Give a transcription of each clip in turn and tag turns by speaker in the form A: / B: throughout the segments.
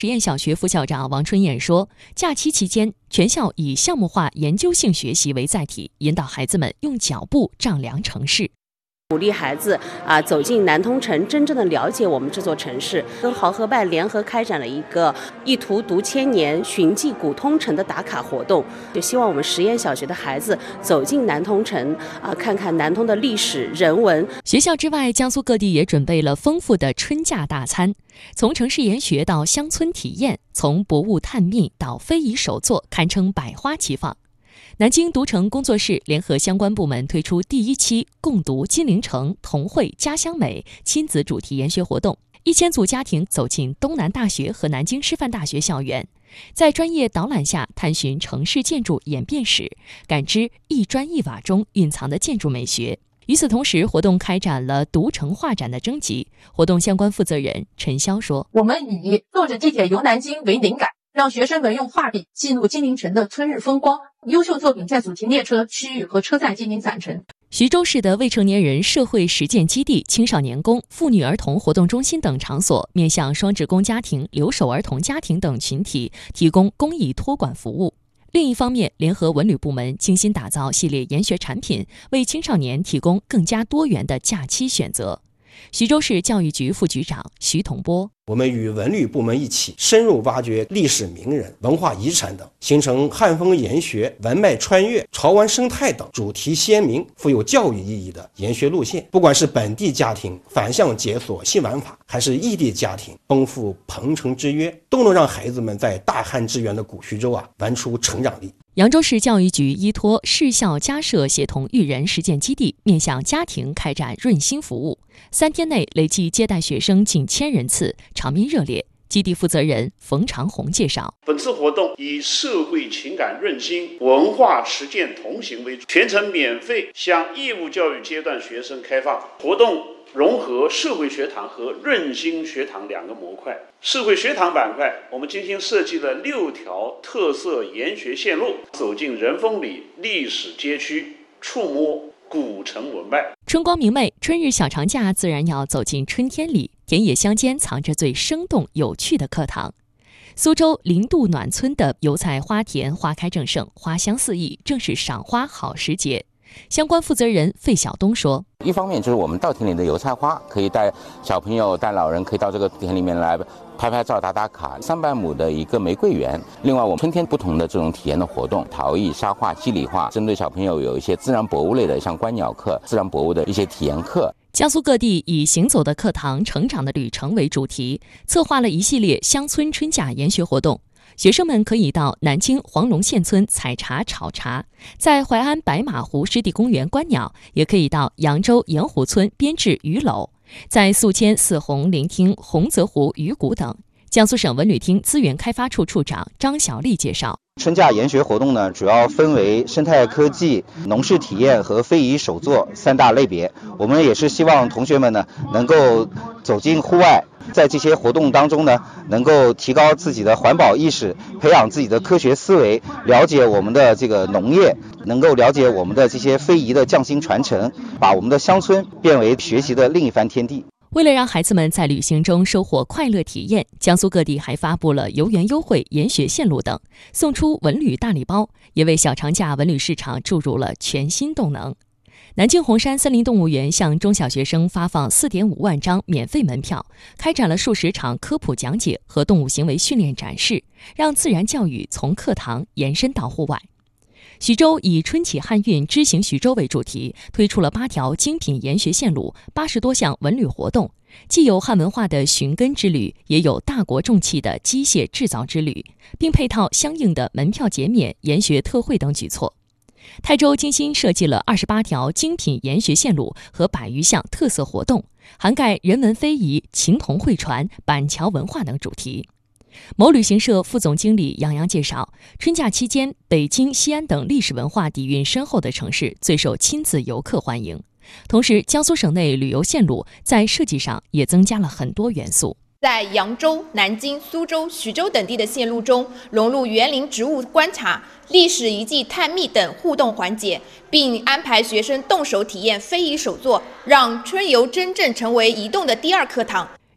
A: 实验小学副校长王春燕说，假期期间，全校以项目化研究性学习为载体，引导孩子们用脚步丈量城市。
B: 鼓励孩子走进南通城，真正的了解我们这座城市。跟豪河办联合开展了一个一图读千年、寻迹古通城的打卡活动，就希望我们实验小学的孩子走进南通城看看南通的历史人文。
A: 学校之外，江苏各地也准备了丰富的春假大餐，从城市研学到乡村体验，从博物探秘到非遗手作，堪称百花齐放。南京读城工作室联合相关部门推出第1期共读金陵城、同绘家乡美亲子主题研学活动，1000组家庭走进东南大学和南京师范大学校园，在专业导览下探寻城市建筑演变史，感知一砖一瓦中蕴藏的建筑美学。与此同时，活动开展了读城画展的征集。活动相关负责人陈潇说：“
C: 我们以坐着地铁游南京为灵感，让学生们用画笔记录金陵城的春日风光，优秀作品在主题列车、区域和车站进行展陈。”
A: 徐州市的未成年人社会实践基地、青少年宫、妇女儿童活动中心等场所，面向双职工家庭、留守儿童家庭等群体提供公益托管服务。另一方面，联合文旅部门精心打造系列研学产品，为青少年提供更加多元的假期选择。徐州市教育局副局长徐同波：
D: 我们与文旅部门一起深入挖掘历史名人、文化遗产等，形成汉风研学、文脉穿越、潮玩生态等主题鲜明、富有教育意义的研学路线。不管是本地家庭反向解锁新玩法，还是异地家庭奔赴鹏城之约，都能让孩子们在大汉之源的古徐州玩出成长力。
A: 扬州市教育局依托市校家社协同育人实践基地，面向家庭开展润心服务，3天内累计接待学生近1000人次，场面热烈。基地负责人冯长红介绍，
E: 本次活动以社会情感润心、文化实践同行为主，全程免费向义务教育阶段学生开放。活动融合社会学堂和润心学堂2个模块。社会学堂板块，我们精心设计了6条特色研学线路，走进人风里历史街区，触摸古城文脉。
A: 春光明媚，春日小长假自然要走进春天里。田野乡间藏着最生动有趣的课堂。苏州林渡暖村的油菜花田花开正盛，花香四溢，正是赏花好时节。相关负责人费晓东说，
F: 一方面就是我们稻田里的油菜花，可以带小朋友带老人可以到这个田里面来拍拍照打打卡。300亩的一个玫瑰园。另外我们春天不同的这种体验的活动，陶艺、沙画、肌理画，针对小朋友有一些自然博物类的，像观鸟课、自然博物的一些体验课。
A: 江苏各地以行走的课堂、成长的旅程为主题，策划了一系列乡村春假研学活动。学生们可以到南京黄龙县村采茶炒茶，在淮安白马湖湿地公园观鸟，也可以到扬州盐湖村编制鱼篓，在宿迁泗洪聆听洪泽湖鱼鼓等。江苏省文旅厅资源开发处处长张小丽介绍，
G: 春假研学活动呢，主要分为生态科技、农事体验和非遗手作3大类别。我们也是希望同学们呢能够走进户外，在这些活动当中呢，能够提高自己的环保意识，培养自己的科学思维，了解我们的这个农业，能够了解我们的这些非遗的匠心传承，把我们的乡村变为学习的另一番天地。
A: 为了让孩子们在旅行中收获快乐体验，江苏各地还发布了游园优惠、研学线路等，送出文旅大礼包，也为小长假文旅市场注入了全新动能。南京红山森林动物园向中小学生发放4.5万张免费门票，开展了数十场科普讲解和动物行为训练展示，让自然教育从课堂延伸到户外。徐州以春启汉运知行徐州为主题，推出了8条精品研学线路，80多项文旅活动，既有汉文化的寻根之旅，也有大国重器的机械制造之旅，并配套相应的门票减免、研学特惠等举措。泰州精心设计了28条精品研学线路和100余项特色活动，涵盖人文非遗、琴童会传、板桥文化等主题。某旅行社副总经理杨洋介绍，春假期间，北京、西安等历史文化底蕴深厚的城市最受亲子游客欢迎。同时，江苏省内旅游线路在设计上也增加了很多元素。
H: 在扬州、南京、苏州、徐州等地的线路中，融入园林植物观察、历史遗迹探秘等互动环节，并安排学生动手体验非遗手作，让春游真正成为移动的第2课堂。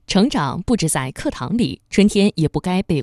A: 成长不止在课堂里，春天也不该被